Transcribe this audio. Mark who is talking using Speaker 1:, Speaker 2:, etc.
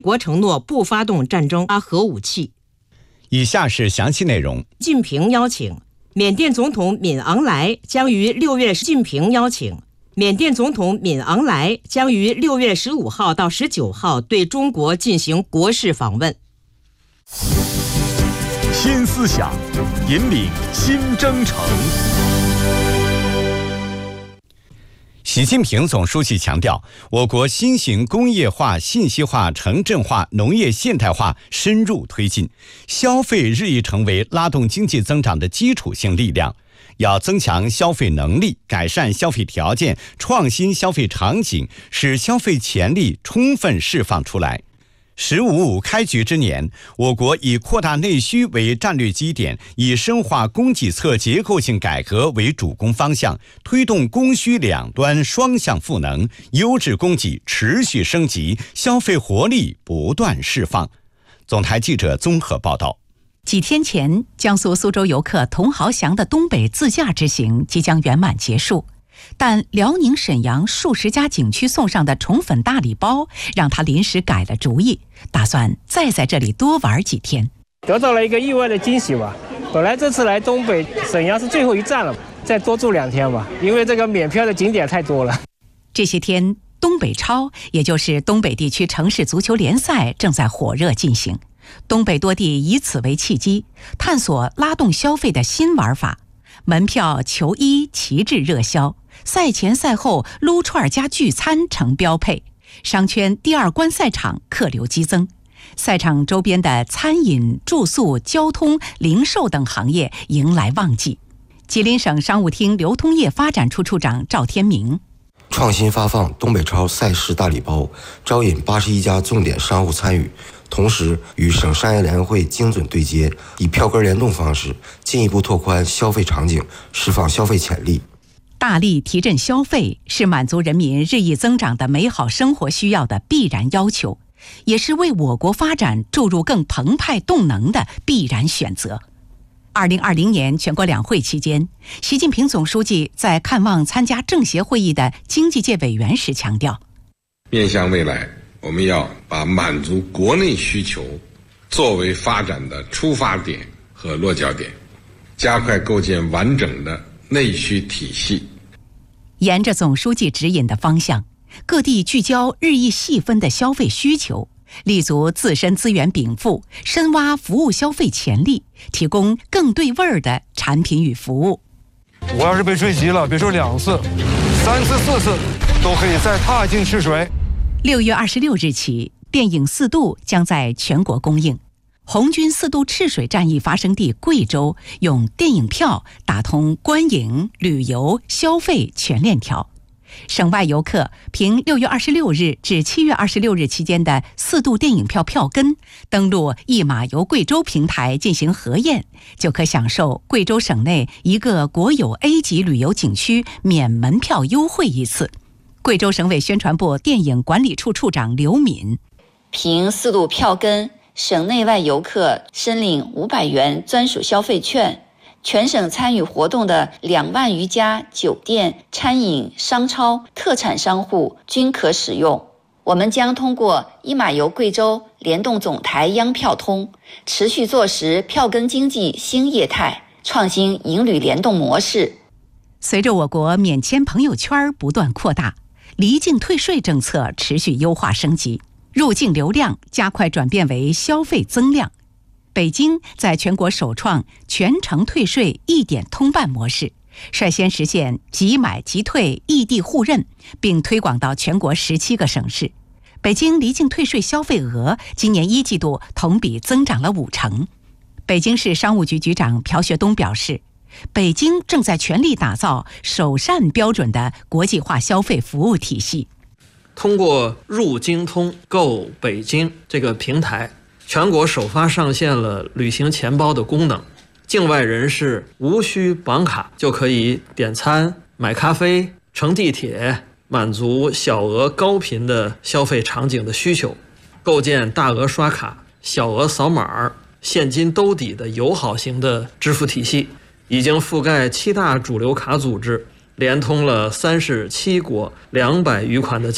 Speaker 1: 国承诺不发动战争、发核武器。
Speaker 2: 以下是详细内容。
Speaker 1: 习近平邀请缅甸总统敏昂莱将于6月15号到19号对中国进行国事访问。
Speaker 3: 新思想，引领新征程。
Speaker 2: 习近平总书记强调，我国新型工业化、信息化、城镇化、农业现代化深入推进，消费日益成为拉动经济增长的基础性力量。要增强消费能力，改善消费条件，创新消费场景，使消费潜力充分释放出来。“15+5”开局之年，我国以扩大内需为战略基点，以深化供给侧结构性改革为主攻方向，推动供需两端双向赋能，优质供给持续升级，消费活力不断释放。总台记者综合报道。
Speaker 4: 几天前，江苏苏州游客童豪祥的东北自驾之行即将圆满结束，但辽宁沈阳数十家景区送上的宠粉大礼包让他临时改了主意，打算再在这里多玩几天。
Speaker 5: 得到了一个意外的惊喜吧。本来这次来东北沈阳是最后一站了，再多住2天吧，因为这个免票的景点太多了。
Speaker 4: 这些天，东北超，也就是东北地区城市足球联赛正在火热进行。东北多地以此为契机，探索拉动消费的新玩法，门票、球衣旗帜热销，赛前赛后撸串加聚餐成标配，商圈第二观赛场客流激增，赛场周边的餐饮、住宿、交通、零售等行业迎来旺季。吉林省商务厅流通业发展处处长赵天明：
Speaker 6: 创新发放东北超赛事大礼包，招引81家重点商户参与，同时与省商业联合会精准对接，以票根联动方式进一步拓宽消费场景，释放消费潜力。
Speaker 4: 大力提振消费是满足人民日益增长的美好生活需要的必然要求，也是为我国发展注入更澎湃动能的必然选择。2020年全国两会期间，习近平总书记在看望参加政协会议的经济界委员时强调，
Speaker 7: 面向未来，我们要把满足国内需求作为发展的出发点和落脚点，加快构建完整的内需体系。
Speaker 4: 沿着总书记指引的方向，各地聚焦日益细分的消费需求，立足自身资源禀赋，深挖服务消费潜力，提供更对味儿的产品与服务。
Speaker 8: 我要是被追击了，别说2次、3次、4次，都可以再踏进赤水。
Speaker 4: 6月26日起，电影《4渡》将在全国公映。红军4渡赤水战役发生地贵州，用电影票打通观影、旅游、消费全链条。省外游客凭6月26日至7月26日期间的4渡电影票票根，登录一马游贵州平台进行核验，就可享受贵州省内一个国有 A 级旅游景区免门票优惠一次。贵州省委宣传部电影管理处处长刘敏：
Speaker 9: 凭4渡票根，省内外游客申领500元专属消费券，全省参与活动的2万余家酒店、餐饮、商超、特产商户均可使用。我们将通过一马游贵州联动总台央票通，持续坐实票根经济新业态，创新营旅联动模式。
Speaker 4: 随着我国免签朋友圈不断扩大，离境退税政策持续优化升级，入境流量加快转变为消费增量。北京在全国首创全程退税一点通办模式，率先实现即买即退异地互认，并推广到全国17个省市。北京离境退税消费额今年1季度同比增长了50%。北京市商务局局长朴学东表示，北京正在全力打造首善标准的国际化消费服务体系。
Speaker 10: 通过入京通购北京这个平台，全国首发上线了旅行钱包的功能，境外人士无需绑卡就可以点餐、买咖啡、乘地铁，满足小额高频的消费场景的需求，构建大额刷卡、小额扫码、现金兜底的友好型的支付体系，已经覆盖7大主流卡组织，连通了37国200余款的